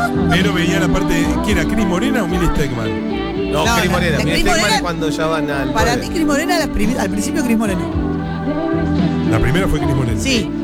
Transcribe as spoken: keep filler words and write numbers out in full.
Pero veía la parte de. ¿Quién era? ¿Chris Morena o Millie Stegman? No, No, Cris la- Morena. de Millie Cris Stegman Morena- es cuando ya van al Para poder. mí Cris Morena, la prim- al principio Cris Morena. La primera fue Chris Morena. Sí.